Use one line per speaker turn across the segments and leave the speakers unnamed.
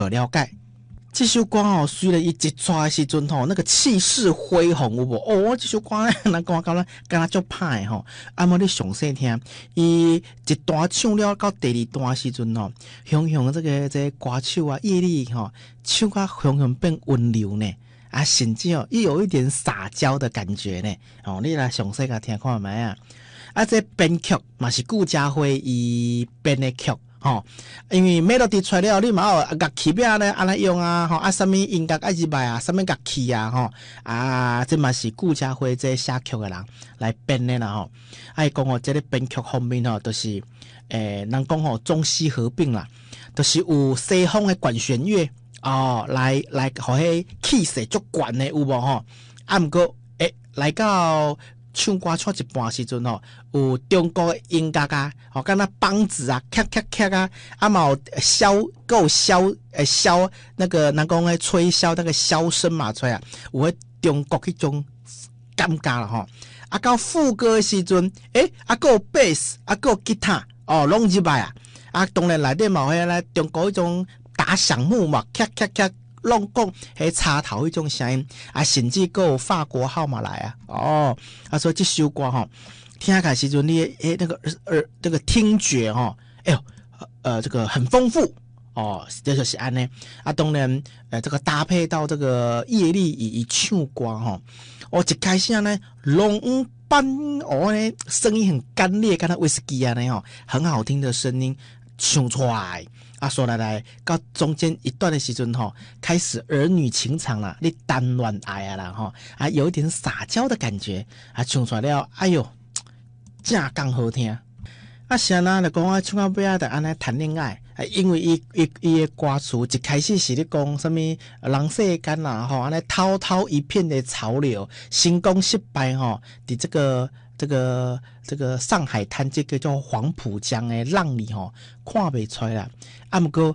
了解。这首歌吼，虽然伊一出的时阵吼，那个气势恢宏有无？哦，这首歌咧，人讲敢若足歹吼。啊，么你详细听，伊一段唱了到第二段的时阵吼，雄雄这个歌手啊，叶丽吼，唱甲雄雄变温柔呢。啊，甚至哦，又有一点撒娇的感觉呢。哦，你来详细甲听看卖啊。啊，这编曲嘛是顾嘉辉伊编的曲。吼，因为 melody 出来了，你嘛有乐器要安尼用啊，吼啊，什么音乐爱入来啊，什么乐器啊，吼啊，这嘛是顾嘉辉这写曲的人来编的啦，吼。啊，伊讲哦，这个编曲方面吼，都是人讲吼中西合并啦，都是有西方的管弦乐哦，来，互迄气势足悬的有无吼？啊，毋过来到。唱歌唱一半时阵吼，有中国的音乐啊，吼，敢若梆子啊，咔咔咔啊，啊嘛有箫那个人讲诶吹箫那个箫声嘛出来啊，有迄中国迄种感觉啦吼。啊，到副歌的时阵，啊，还有贝斯，啊，还有吉他，哦，拢入来啊。啊，当然内底嘛有迄咧中国迄种打响木嘛，咔咔咔。弄讲迄插头迄种声音啊，甚至还有法国号码来啊，哦，啊，所以这首歌吼，听起来时阵你那个听觉吼，哎呦，这个很丰富哦，这就是安尼啊。当然，这个搭配到这个叶丽以唱歌吼，哦，一开始呢，龙班哦呢，声音很干裂，跟那威士忌啊那吼，很好听的声音唱出来。啊，说来，到中间一段的时阵吼，开始儿女情长啦，你单恋爱啊啦吼，啊，有一点撒娇的感觉，啊，唱出来了，哎呦，正刚好听。啊，是安那就讲啊，唱到尾啊，就安尼谈恋爱，啊，因为伊的歌词一开始是咧讲什么人世间啦吼，安尼滔滔一片的潮流，成功失败吼，伫这个上海滩这个叫黄浦江的浪里吼，看不出来啦。啊，不过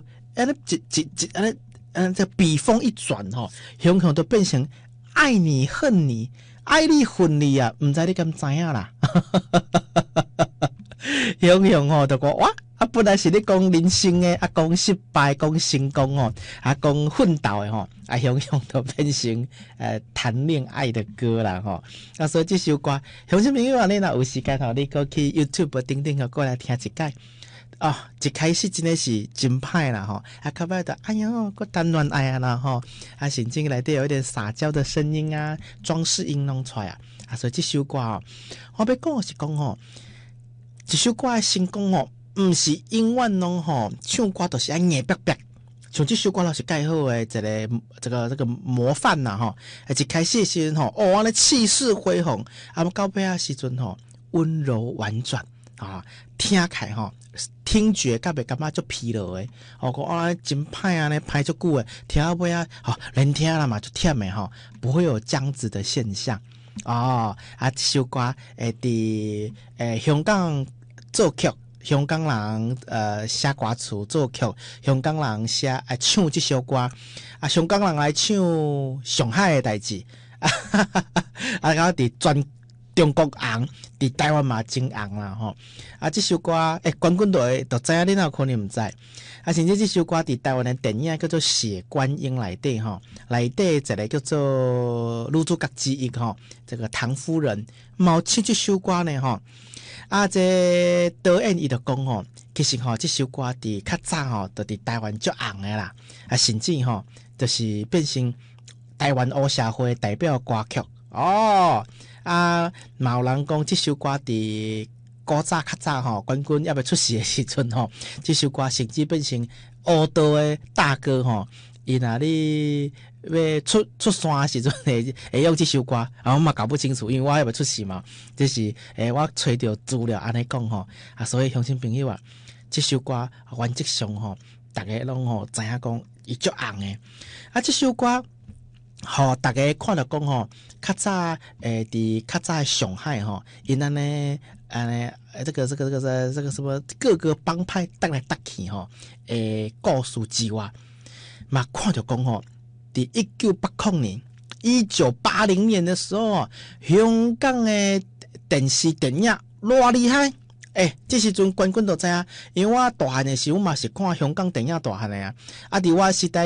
这笔锋一转吼，雄雄都变成爱你恨你，爱你恨你啊，唔知你敢知影啦？雄雄吼就讲哇，啊本来是咧讲人生的，啊讲失败，讲成功哦，啊讲奋斗的吼，啊雄雄都变成谈恋爱的歌啦吼。啊，所以这首歌，乡亲朋友啊，你若有时间吼，你过去 YouTube 顶顶个过来听一解。哦，一开始真的是真歹啦吼，啊，到尾就哎呦，个单恋爱啊啦吼，啊，甚至内底有一点撒娇的声音啊，装饰音弄出来啊，啊，所以这首歌哦，我要讲是讲吼，这首歌的成功吼，毋是永远拢吼唱歌都是爱硬白白，像这首歌都是介好的这个模范呐吼，一开始的时阵吼，哦，安尼气势恢宏，啊，到尾啊时阵吼，温柔婉转啊，听起来吼。听觉甲袂感觉足疲劳诶，哦，讲啊真歹啊，咧歹足久诶，听到尾啊，吼连听啦嘛就忝诶吼，不会有这样子的现象哦。啊，这首歌伫香港作曲，香港人写歌词作曲，香港人写唱这首歌，啊，香港人来唱上海诶代志，啊，然后伫全中国红，伫台湾嘛真红啦吼！啊，这首歌冠军就知影，你哪可能毋知？啊，甚至这首歌伫台湾的电影叫做《血观音》内底吼，内底一个叫做女主角之一吼，这个唐夫人冇唱这首歌呢吼。啊，这导演伊就讲吼，其实吼这首歌伫较早吼，就伫台湾足红的啦，啊，甚至吼就是变成台湾黑社会代表歌曲哦。啊，嘛有人讲这首歌伫古早较早吼，冠军要出世的时阵吼，这首歌甚至变成黑道的大哥吼，伊若你要出山的时阵会用这首歌，啊，我嘛搞不清楚，因为我还未出世嘛，这是我找到资料安尼讲吼，啊，所以乡亲朋友啊，这首歌原则上吼，大家拢吼知影讲伊足红的，啊，这首歌。吼，大家看到讲吼，较早伫较早上海吼，因安尼这个什么各个帮派搭来搭去吼，故事之外，嘛看到讲吼，伫1980年的时候，香港的电视电影偌厉害， 这时阵冠军都知影，因为我大汉的时候嘛是看香港电影大汉的啊，伫我时代